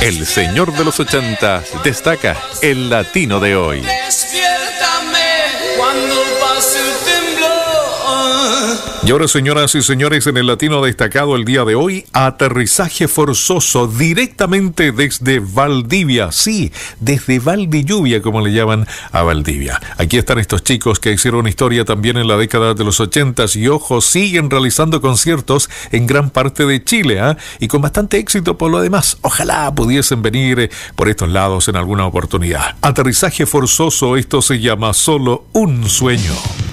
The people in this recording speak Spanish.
El señor de los 80 destaca el latino de hoy. Despiértame cuando pase el temblor. Y ahora, señoras y señores, en el latino destacado el día de hoy, aterrizaje forzoso directamente desde Valdivia. Sí, desde Valdilluvia, como le llaman a Valdivia. Aquí están estos chicos que hicieron historia también en la década de los 80s y, ojo, siguen realizando conciertos en gran parte de Chile, y con bastante éxito por lo demás. Ojalá pudiesen venir por estos lados en alguna oportunidad. Aterrizaje forzoso, esto se llama Solo un sueño.